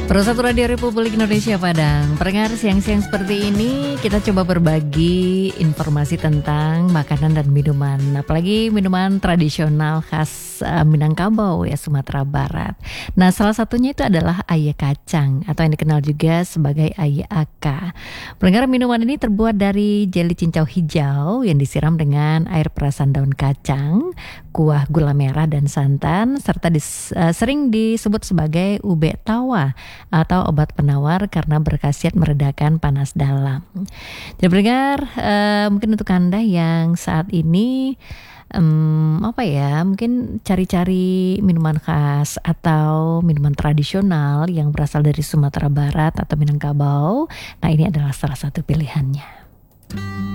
Persatu Radio Republik Indonesia Padang. Pendengar, siang-siang seperti ini kita coba berbagi informasi tentang makanan dan minuman, apalagi minuman tradisional khas Minangkabau ya, Sumatera Barat. Nah, salah satunya itu adalah aye kacang atau yang dikenal juga sebagai aye aka. Pendengar, minuman ini terbuat dari jeli cincau hijau yang disiram dengan air perasan daun kacang, kuah gula merah dan santan, serta sering disebut sebagai ube tawa atau obat penawar karena berkhasiat meredakan panas dalam. Jadi pendengar, mungkin untuk Anda yang saat ini mungkin cari-cari minuman khas atau minuman tradisional yang berasal dari Sumatera Barat atau Minangkabau, nah ini adalah salah satu pilihannya.